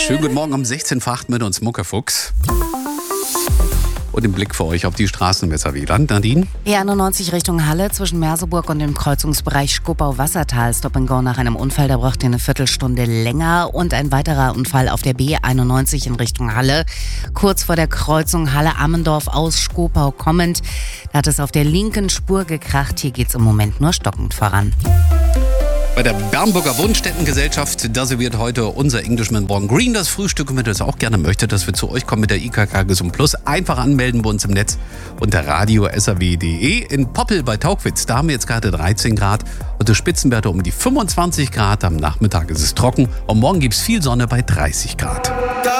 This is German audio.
Schönen guten Morgen um 16:08 mit uns Muckefuchs. Und den Blick für euch auf die Straßen im SRW-Land. Nadine? E91 Richtung Halle zwischen Merseburg und dem Kreuzungsbereich Schkopau-Wassertal. Stop and Go nach einem Unfall, da braucht ihr eine Viertelstunde länger. Und ein weiterer Unfall auf der B91 in Richtung Halle. Kurz vor der Kreuzung Halle-Ammendorf aus Schkopau kommend. Da hat es auf der linken Spur gekracht. Hier geht es im Moment nur stockend voran. Bei der Bernburger Wohnstättengesellschaft, da serviert heute unser Englishman Born Green das Frühstück. Und wenn ihr das auch gerne möchtet, dass wir zu euch kommen mit der IKK Gesund Plus, einfach anmelden bei uns im Netz unter radio.srw.de. In Poppel bei Tauchwitz, da haben wir jetzt gerade 13 Grad und die Spitzenwerte um die 25 Grad. Am Nachmittag ist es trocken und morgen gibt es viel Sonne bei 30 Grad.